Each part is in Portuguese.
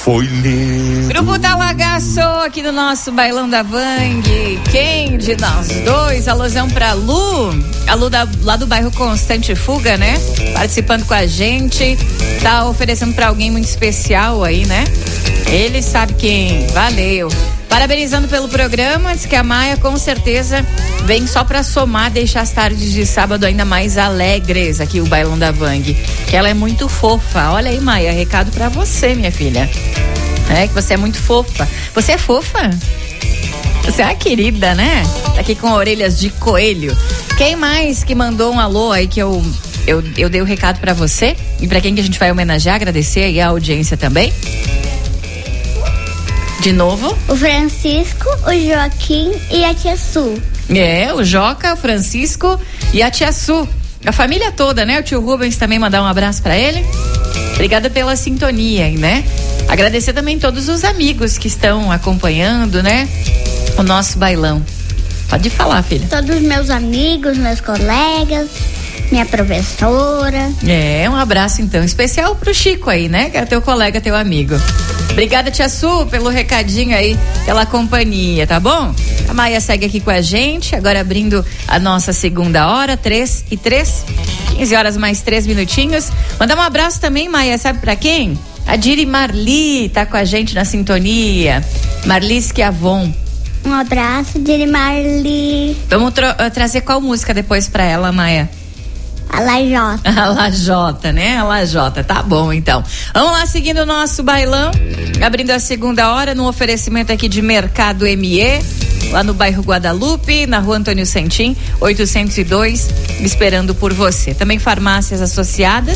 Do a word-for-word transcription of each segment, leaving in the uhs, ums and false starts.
foi lindo. Grupo Talagaço aqui do nosso Bailão da Vang. Quem de nós dois? Alusão pra Lu. A Lu da, lá do bairro Constante Fuga, né? Participando com a gente. Tá oferecendo pra alguém muito especial aí, né? Ele sabe quem. Valeu. Parabenizando pelo programa, diz que a Maia com certeza vem só pra somar, deixar as tardes de sábado ainda mais alegres aqui o Bailão da Vang, que ela é muito fofa. Olha aí, Maia, recado pra você, minha filha. É que você é muito fofa. Você é fofa? Você é uma querida, né? Tá aqui com orelhas de coelho. Quem mais que mandou um alô aí que eu eu, eu dei o recado pra você e pra quem que a gente vai homenagear, agradecer aí a audiência também? De novo? O Francisco, o Joaquim e a tia Su. É, o Joca, o Francisco e a tia Su. A família toda, né? O tio Rubens também mandar um abraço pra ele. Obrigada pela sintonia, né? Agradecer também todos os amigos que estão acompanhando, né? O nosso bailão. Pode falar, filha. Todos os meus amigos, meus colegas, minha professora. É, um abraço então especial pro Chico aí, né? Que é teu colega, teu amigo. Obrigada, tia Su, pelo recadinho aí, pela companhia, tá bom? A Maia segue aqui com a gente, agora abrindo a nossa segunda hora, três e três, quinze horas mais três minutinhos. Mandar um abraço também, Maia, sabe pra quem? A Diri Marli tá com a gente na sintonia. Marli Schiavon. Um abraço, Diri Marli. Vamos tra- trazer qual música depois pra ela, Maia? A Lajota. A Lajota, né? A Lajota, tá bom então. Vamos lá, seguindo o nosso bailão, abrindo a segunda hora no oferecimento aqui de Mercado M E, lá no bairro Guadalupe, na rua Antônio Santim, oitocentos e dois, esperando por você. Também farmácias associadas.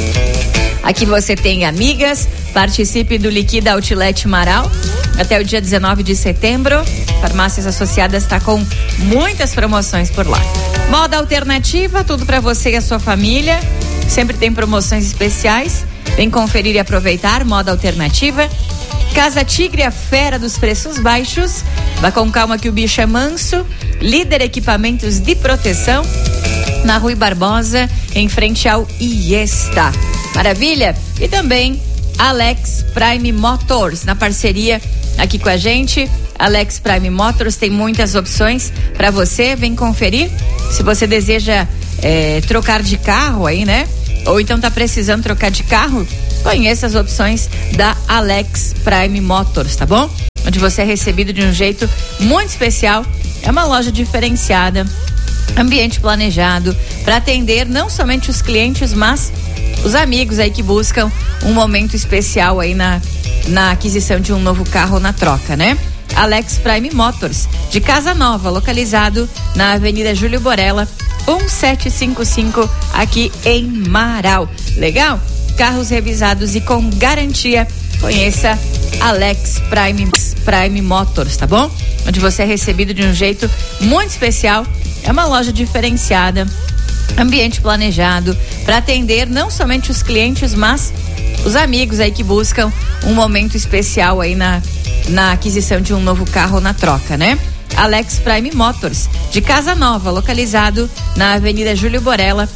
Aqui você tem amigas, participe do Liquida Outlet Marau até o dia dezenove de setembro. Farmácias Associadas está com muitas promoções por lá. Moda Alternativa, tudo para você e a sua família. Sempre tem promoções especiais. Vem conferir e aproveitar. Moda Alternativa. Casa Tigre, a fera dos preços baixos. Vá com calma que o bicho é manso. Líder Equipamentos de Proteção, na Rui Barbosa, em frente ao Iesta. Maravilha? E também Alex Prime Motors, na parceria aqui com a gente. Alex Prime Motors tem muitas opções para você, vem conferir. Se você deseja é, trocar de carro aí, né? Ou então tá precisando trocar de carro, conheça as opções da Alex Prime Motors, tá bom? Onde você é recebido de um jeito muito especial. É uma loja diferenciada, ambiente planejado, para atender não somente os clientes, mas os amigos aí que buscam um momento especial aí na, na aquisição de um novo carro na troca, né? Alex Prime Motors, de Casa Nova, localizado na Avenida Júlio Borella, cento e cinquenta e cinco, aqui em Marau. Legal? Carros revisados e com garantia. Conheça Alex Prime, Prime Motors, tá bom? Onde você é recebido de um jeito muito especial. É uma loja diferenciada, ambiente planejado, para atender não somente os clientes, mas os amigos aí que buscam um momento especial aí na, na aquisição de um novo carro na troca, né? Alex Prime Motors, de Casa Nova, localizado na Avenida Júlio Borella,